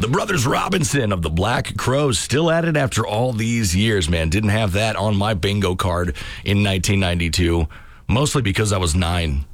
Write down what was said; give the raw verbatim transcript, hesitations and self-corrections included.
The Brothers Robinson of the Black Crowes still at it after all these years, man. Didn't have that on my bingo card in nineteen ninety-two, mostly because I was nine.